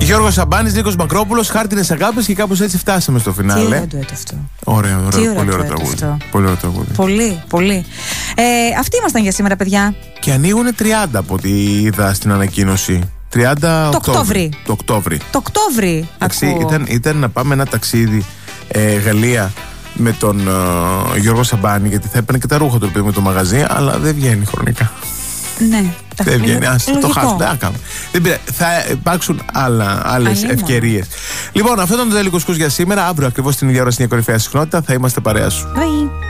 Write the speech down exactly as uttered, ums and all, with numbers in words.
Γιώργος Σαμπάνης, Νίκος Μακρόπουλος, Χάρτινες Αγάπες, και κάπως έτσι φτάσαμε στο φινάλε. Τι ωραίο ντουέτο αυτό. Ωραίο, ωραίο. Τι ωραίο Πολύ ωραίο ντουέτο τραγούδι. αυτό. Πολύ ωραίο τραγούδι. Πολύ, πολύ. Ε, αυτοί ήμασταν για σήμερα, παιδιά. Και ανοίγουν τριάντα από ό,τι είδα στην ανακοίνωση. τριάντα Το Οκτώβρη. Το Οκτώβρη. Το Οκτώβρη. Εντάξει, ήταν, ήταν να πάμε ένα ταξίδι ε, Γαλλία με τον ε, Γιώργο Σαμπάνη, γιατί θα έπαιρνε και τα ρούχα του με το μαγαζί, αλλά δεν βγαίνει χρονικά. Ναι. Δεν βγαίνει, ας το χάσουμε. Δεν πειράζει. Θα υπάρξουν άλλες ευκαιρίες. Λοιπόν, αυτό ήταν το Τέλειο Κουσκούς για σήμερα. Αύριο ακριβώς την ίδια ώρα στην κορυφαία συχνότητα θα είμαστε παρέα σου. Bye.